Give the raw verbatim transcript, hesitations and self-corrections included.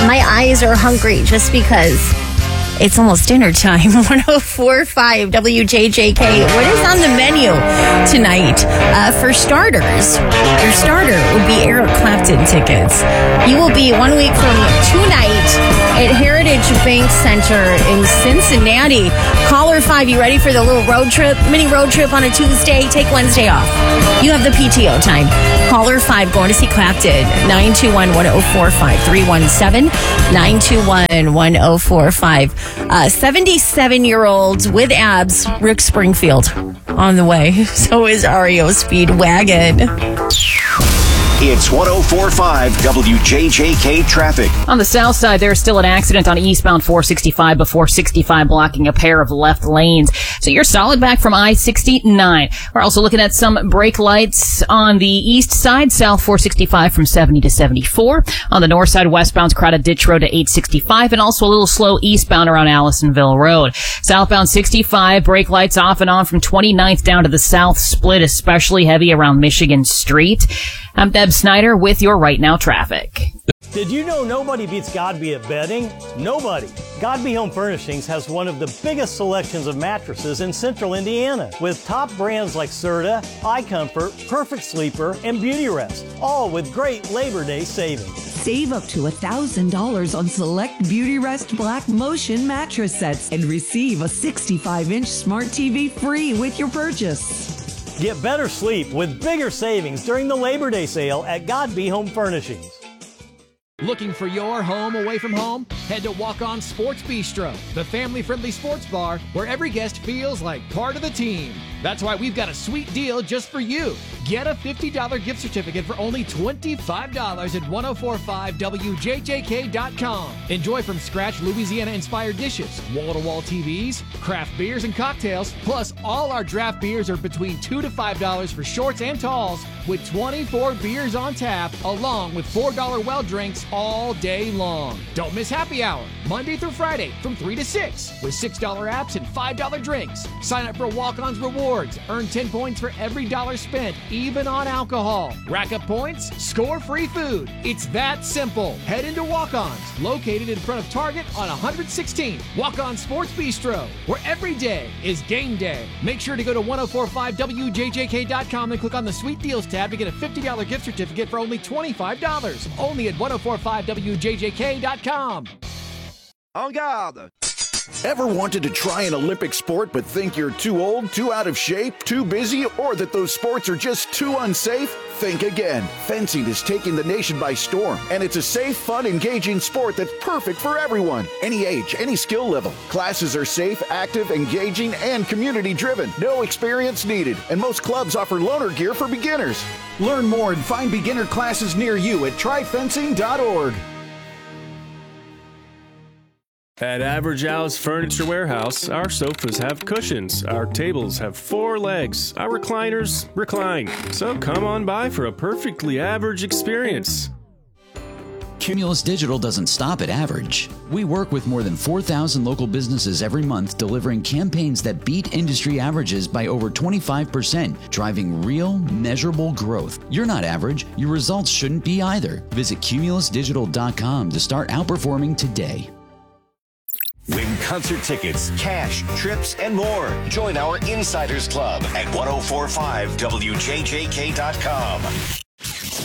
My eyes are hungry just because it's almost dinner time. one oh four point five W J J K. What is on the menu tonight? Uh, for starters, your starter would be Eric Clapton tickets. You will be one week from tonight at Heritage Bank Center in Cincinnati. Caller five, you ready for the little road trip? Mini road trip on a Tuesday? Take Wednesday off. You have the P T O time. Caller five, going to see Clapton. nine two one, one oh four five. three one seven, nine two one, one oh four five. Uh, seventy-seven-year-old with abs, Rick Springfield, on the way. So is R E O Speedwagon. It's one oh four point five W J J K traffic. On the south side, there's still an accident on eastbound four sixty-five before sixty-five, blocking a pair of left lanes. So you're solid back from I sixty-nine. We're also looking at some brake lights on the east side, south four sixty-five from seventy to seventy-four. On the north side, westbound Crowded Ditch Road to eight sixty-five, and also a little slow eastbound around Allisonville Road. Southbound sixty-five, brake lights off and on from twenty-ninth down to the south split, especially heavy around Michigan Street. I'm Deb Snyder with your Right Now traffic. Did you know nobody beats Godby at bedding? Nobody. Godby Home Furnishings has one of the biggest selections of mattresses in central Indiana, with top brands like Serta, iComfort, Perfect Sleeper, and Beautyrest, all with great Labor Day savings. Save up to one thousand dollars on select Beautyrest Black Motion mattress sets and receive a sixty-five inch smart T V free with your purchase. Get better sleep with bigger savings during the Labor Day sale at Godby Home Furnishings. Looking for your home away from home? Head to Walk On Sports Bistro, the family-friendly sports bar where every guest feels like part of the team. That's why we've got a sweet deal just for you. Get a fifty dollars gift certificate for only twenty-five dollars at ten forty-five W J J K dot com. Enjoy from scratch Louisiana-inspired dishes, wall-to-wall T Vs, craft beers and cocktails, plus all our draft beers are between two to five dollars for shorts and talls, with twenty-four beers on tap, along with four dollar well drinks all day long. Don't miss happy hour, Monday through Friday from three to six, with six dollar apps and five dollar drinks. Sign up for Walk-On's Rewards. Earn ten points for every dollar spent, even on alcohol. Rack up points, score free food. It's that simple. Head into Walk-On's, located in front of Target on one hundred sixteenth. Walk-On Sports Bistro, where every day is game day. Make sure to go to ten forty-five W J J K dot com and click on the Sweet Deals tab to get a fifty dollars gift certificate for only twenty-five dollars. Only at ten forty-five W J J K dot com. En garde! Ever wanted to try an Olympic sport but think you're too old, too out of shape, too busy, or that those sports are just too unsafe? Think again. Fencing is taking the nation by storm, and it's a safe, fun, engaging sport that's perfect for everyone. Any age, any skill level. Classes are safe, active, engaging, and community-driven. No experience needed, and most clubs offer loaner gear for beginners. Learn more and find beginner classes near you at try fencing dot org. At Average Al's Furniture Warehouse, our sofas have cushions, our tables have four legs, our recliners recline. So come on by for a perfectly average experience. Cumulus Digital doesn't stop at average. We work with more than four thousand local businesses every month, delivering campaigns that beat industry averages by over twenty-five percent, driving real, measurable growth. You're not average. Your results shouldn't be either. Visit cumulus digital dot com to start outperforming today. Win concert tickets, cash, trips, and more. Join our Insiders Club at ten forty-five W J J K dot com.